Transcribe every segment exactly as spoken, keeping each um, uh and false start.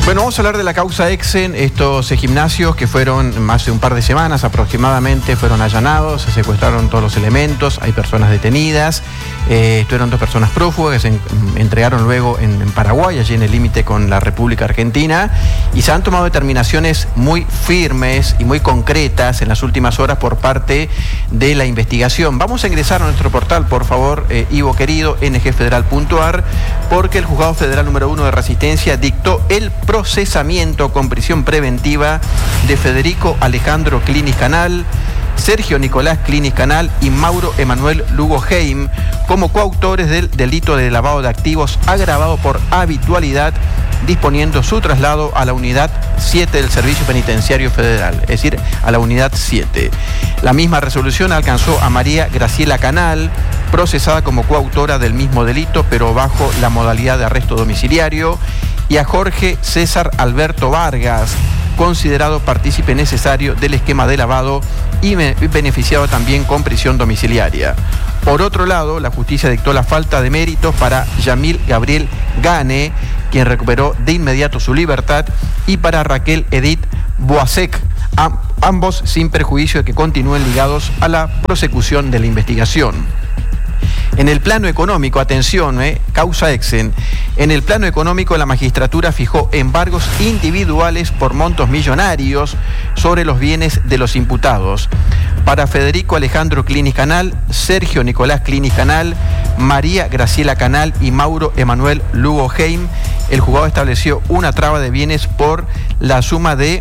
Bueno, vamos a hablar de la causa Exen, estos gimnasios que fueron hace un par de semanas aproximadamente, fueron allanados, se secuestraron todos los elementos, hay personas detenidas, eh, estuvieron dos personas prófugas que se en, entregaron luego en, en Paraguay, allí en el límite con la República Argentina, y se han tomado determinaciones muy firmes y muy concretas en las últimas horas por parte de la investigación. Vamos a ingresar a nuestro portal, por favor, eh, Ivo querido, ene ge federal punto a r, porque el Juzgado Federal número uno de Resistencia dictó el procesamiento con prisión preventiva de Federico Alejandro Klinis Canal, Sergio Nicolás Klinis Canal y Mauro Emanuel Lugo Heim como coautores del delito de lavado de activos agravado por habitualidad, disponiendo su traslado a la unidad siete del Servicio Penitenciario Federal, es decir, a la unidad siete. La misma resolución alcanzó a María Graciela Canal, procesada como coautora del mismo delito, pero bajo la modalidad de arresto domiciliario, y a Jorge César Alberto Vargas, considerado partícipe necesario del esquema de lavado y beneficiado también con prisión domiciliaria. Por otro lado, la justicia dictó la falta de méritos para Yamil Gabriel Gane, quien recuperó de inmediato su libertad, y para Raquel Edith Boasek, ambos sin perjuicio de que continúen ligados a la prosecución de la investigación. En el plano económico, atención, eh, causa Exen, en el plano económico la magistratura fijó embargos individuales por montos millonarios sobre los bienes de los imputados. Para Federico Alejandro Klinis Canal, Sergio Nicolás Klinis Canal, María Graciela Canal y Mauro Emanuel Lugo Heim, el juzgado estableció una traba de bienes por la suma de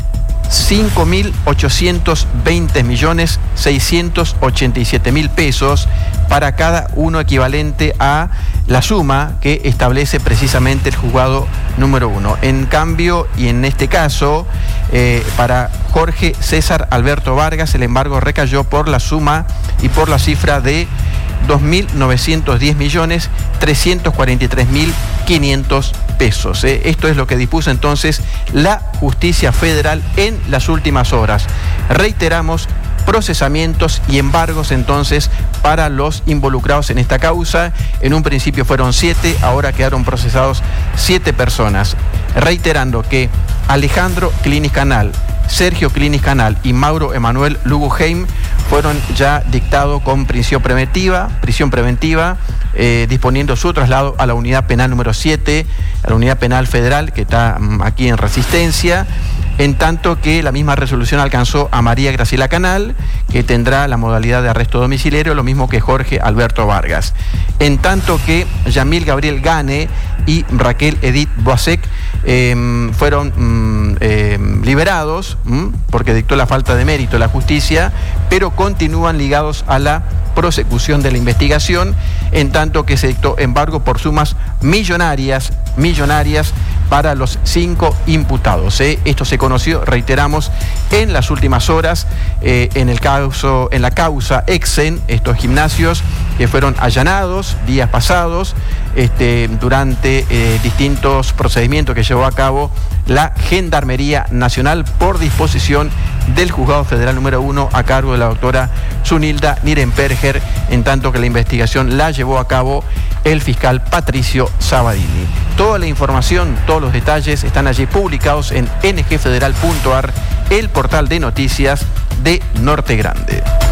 cinco mil ochocientos veinte millones seiscientos ochenta y siete mil pesos para cada uno, equivalente a la suma que establece precisamente el juzgado número uno. En cambio, y en este caso, eh, para Jorge César Alberto Vargas, el embargo recayó por la suma y por la cifra de dos mil novecientos diez millones trescientos cuarenta y tres mil quinientos pesos. ¿eh? Esto es lo que dispuso entonces la justicia federal en las últimas horas. Reiteramos, procesamientos y embargos entonces para los involucrados en esta causa. En un principio fueron siete, ahora quedaron procesados siete personas. Reiterando que Alejandro Klinis Canal, Sergio Klinis Canal y Mauro Emanuel Lugo Heim fueron ya dictados con prisión preventiva, prisión preventiva, eh, disponiendo su traslado a la unidad penal número siete, a la unidad penal federal que está um, aquí en Resistencia, en tanto que la misma resolución alcanzó a María Graciela Canal, que tendrá la modalidad de arresto domiciliario, lo mismo que Jorge Alberto Vargas. En tanto que Yamil Gabriel Gane y Raquel Edith Boasek eh, fueron mm, eh, liberados mm, porque dictó la falta de mérito la justicia, pero continúan ligados a la prosecución de la investigación, en tanto que se dictó embargo por sumas millonarias, millonarias para los cinco imputados. ¿eh? Esto se conoció, reiteramos, en las últimas horas, eh, en el caso, en la causa Exen, estos gimnasios que fueron allanados días pasados, este, durante eh, distintos procedimientos que llevó a cabo la Gendarmería Nacional por disposición del Juzgado Federal número uno a cargo de la doctora Zunilda Nirenberger, en tanto que la investigación la llevó a cabo el fiscal Patricio Sabadini. Toda la información, todos los detalles están allí publicados en ene ge federal punto a r, el portal de noticias de Norte Grande.